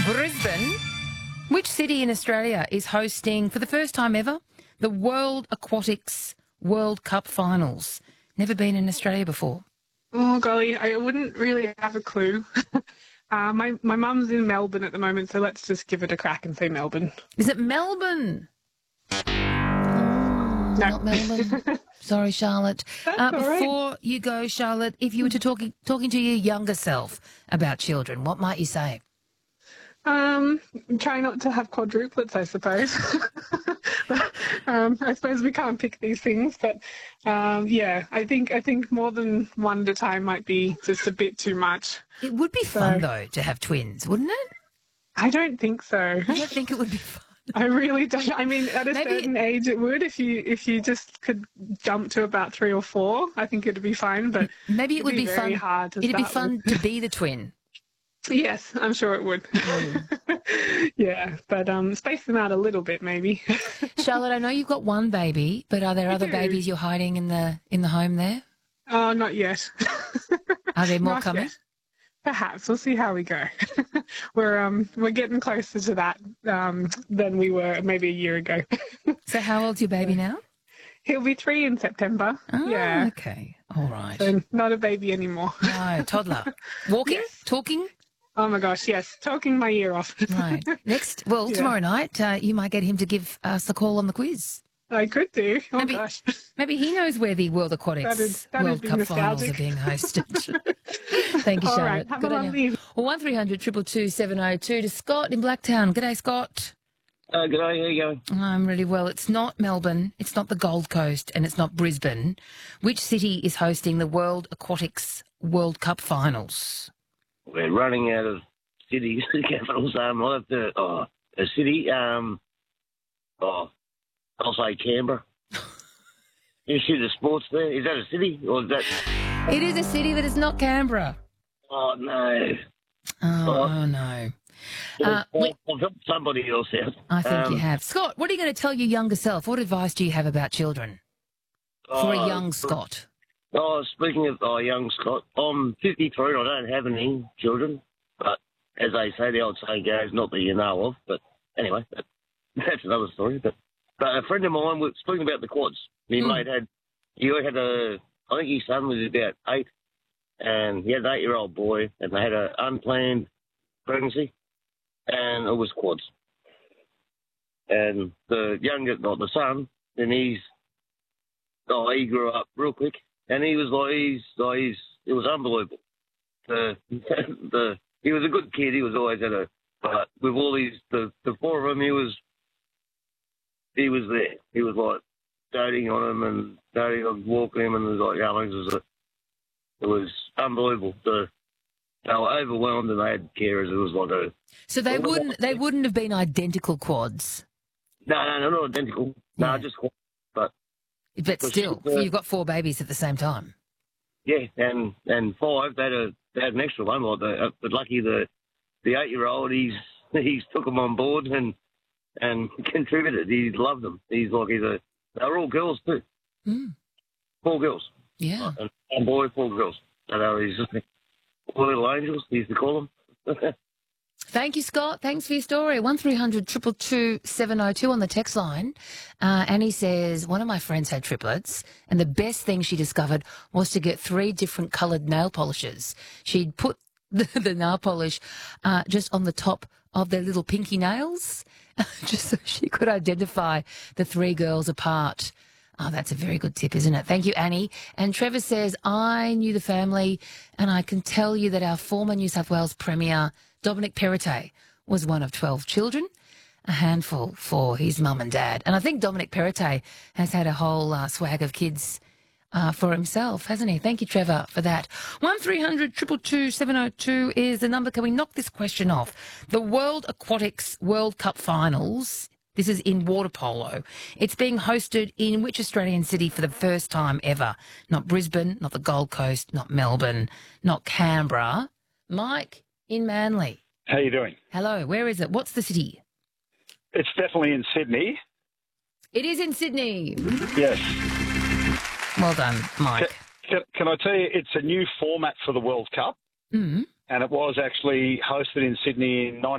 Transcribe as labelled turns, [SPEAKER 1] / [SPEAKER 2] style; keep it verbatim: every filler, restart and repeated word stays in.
[SPEAKER 1] Brisbane. Which city in Australia is hosting, for the first time ever, the World Aquatics World Cup Finals? Never been in Australia before.
[SPEAKER 2] Oh, golly, I wouldn't really have a clue. uh, my my mum's in Melbourne at the moment, so let's just give it a crack and say Melbourne.
[SPEAKER 1] Is it Melbourne? Oh,
[SPEAKER 2] No.
[SPEAKER 1] not Melbourne. Sorry, Charlotte.
[SPEAKER 2] That's
[SPEAKER 1] Uh,
[SPEAKER 2] all right.
[SPEAKER 1] before you go, Charlotte, if you were to talking talking to your younger self about children, what might you say?
[SPEAKER 2] Um, try not to have quadruplets, I suppose. um, I suppose we can't pick these things, but um, yeah, I think I think more than one at a time might be just a bit too much.
[SPEAKER 1] It would be
[SPEAKER 2] So-
[SPEAKER 1] fun, though, to have twins, wouldn't it?
[SPEAKER 2] I don't think so.
[SPEAKER 1] I don't think it would be fun.
[SPEAKER 2] I really don't. I mean, at a
[SPEAKER 1] Maybe-
[SPEAKER 2] certain age, it would. If you if you just could jump to about three or four, I think it'd be fine. But
[SPEAKER 1] Maybe it
[SPEAKER 2] it'd
[SPEAKER 1] would be,
[SPEAKER 2] very
[SPEAKER 1] fun.
[SPEAKER 2] hard to
[SPEAKER 1] It'd be
[SPEAKER 2] start
[SPEAKER 1] fun
[SPEAKER 2] with.
[SPEAKER 1] to be the twin.
[SPEAKER 2] Yes, I'm sure it would. Yeah, but um, space them out a little bit, maybe.
[SPEAKER 1] Charlotte, I know you've got one baby, but are there
[SPEAKER 2] I
[SPEAKER 1] other
[SPEAKER 2] do.
[SPEAKER 1] babies you're hiding in the in the home there?
[SPEAKER 2] Oh, not yet.
[SPEAKER 1] Are there more
[SPEAKER 2] Not
[SPEAKER 1] coming?
[SPEAKER 2] yet. Perhaps we'll see how we go. we're um we're getting closer to that um than we were maybe a year ago.
[SPEAKER 1] So how old's your baby now?
[SPEAKER 2] He'll be three in September.
[SPEAKER 1] Oh,
[SPEAKER 2] Yeah,
[SPEAKER 1] okay. All right.
[SPEAKER 2] so not a baby anymore.
[SPEAKER 1] No, toddler. Walking?
[SPEAKER 2] Yes.
[SPEAKER 1] Talking?
[SPEAKER 2] Oh my gosh, yes, talking my ear off.
[SPEAKER 1] Right. Next, well,
[SPEAKER 2] Yeah.
[SPEAKER 1] tomorrow night, uh, you might get him to give us a call on the quiz.
[SPEAKER 2] I could do. Oh
[SPEAKER 1] Maybe-
[SPEAKER 2] gosh.
[SPEAKER 1] Maybe he knows where the World Aquatics
[SPEAKER 2] That'd- that'd
[SPEAKER 1] World
[SPEAKER 2] be
[SPEAKER 1] Cup finals are
[SPEAKER 2] nostalgic.
[SPEAKER 1] being hosted. Thank you,
[SPEAKER 2] All
[SPEAKER 1] Charlotte.
[SPEAKER 2] right, have
[SPEAKER 1] Good
[SPEAKER 2] a
[SPEAKER 1] on you.
[SPEAKER 2] lovely evening.
[SPEAKER 1] Well, one three hundred two two two seven oh two to Scott in Blacktown. G'day, Scott.
[SPEAKER 3] Uh, g'day, how you going?
[SPEAKER 1] I'm really well. It's not Melbourne, it's not the Gold Coast, and it's not Brisbane. Which city is hosting the World Aquatics World Cup Finals?
[SPEAKER 3] We're running out of cities, capitals. Um, I'll have to, oh, a city, um, oh, I'll say Canberra. You see the sports there? Is that a city or is that?
[SPEAKER 1] It is a city, but it's not Canberra.
[SPEAKER 3] Oh no!
[SPEAKER 1] Oh,
[SPEAKER 3] Oh.
[SPEAKER 1] oh no. Uh,
[SPEAKER 3] I've
[SPEAKER 1] we-
[SPEAKER 3] I've helped somebody else out.
[SPEAKER 1] I think
[SPEAKER 3] Um,
[SPEAKER 1] you have. Scott, what are you going to tell your younger self? What advice do you have about children for a
[SPEAKER 3] oh,
[SPEAKER 1] young Scott?
[SPEAKER 3] Oh, speaking of oh, young Scott, I'm fifty-three and I don't have any children. But as they say, the old saying goes, not that you know of. But anyway, that, that's another story. But but a friend of mine was speaking about the quads. My
[SPEAKER 1] Mm.
[SPEAKER 3] mate had, he had a, I think his son was about eight, and he had an eight-year-old boy, and they had an unplanned pregnancy, and it was quads. And the younger, not the son, then he's, oh, he grew up real quick, and he was like, he's, oh, he's, it was unbelievable. The, the, he was a good kid. He was always at a, but with all these, the, the four of them, he was, he was there. He was like doting on him and doting on walking him, and it was like, yeah, it was, a, it was unbelievable. The, they were overwhelmed, and they had carers. It was like a,
[SPEAKER 1] So they
[SPEAKER 3] Well,
[SPEAKER 1] wouldn't they wouldn't have been identical quads,
[SPEAKER 3] no, no, no, not identical. No,
[SPEAKER 1] Yeah.
[SPEAKER 3] just,
[SPEAKER 1] but
[SPEAKER 3] But
[SPEAKER 1] still,
[SPEAKER 3] she's, uh,
[SPEAKER 1] you've got four babies at the same time.
[SPEAKER 3] yeah, and and five, they had a, they had an extra one. Like the, but lucky the, the eight-year-old, he's, he's took them on board and, and contributed. He loved them. He's like, he's a, they're all girls too.
[SPEAKER 1] Mm.
[SPEAKER 3] Four girls.
[SPEAKER 1] Yeah.
[SPEAKER 3] And one boy, four girls. So they were his four little angels, he used to call them.
[SPEAKER 1] Thank you, Scott. Thanks for your story. one three hundred two two two seven oh two on the text line. Uh, Annie says, one of my friends had triplets, and the best thing she discovered was to get three different coloured nail polishes. She'd put the, the nail polish uh, just on the top of their little pinky nails, just so she could identify the three girls apart. Oh, that's a very good tip, isn't it? Thank you, Annie. And Trevor says, I knew the family, and I can tell you that our former New South Wales Premier, Dominic Perrottet, was one of twelve children, a handful for his mum and dad. And I think Dominic Perrottet has had a whole uh, swag of kids uh, for himself, hasn't he? Thank you, Trevor, for that. one three hundred two two two seven oh two is the number. Can we knock this question off? The World Aquatics World Cup Finals, this is in water polo. It's being hosted in which Australian city for the first time ever? Not Brisbane, not the Gold Coast, not Melbourne, not Canberra. Mike in Manly.
[SPEAKER 4] How you doing?
[SPEAKER 1] Hello, where is it? What's the city?
[SPEAKER 4] It's definitely in Sydney.
[SPEAKER 1] It is in Sydney.
[SPEAKER 4] Yes.
[SPEAKER 1] Well done, Mike.
[SPEAKER 4] Can, can I tell you, it's a new format for the World Cup,
[SPEAKER 1] Mm.
[SPEAKER 4] and it was actually hosted in Sydney in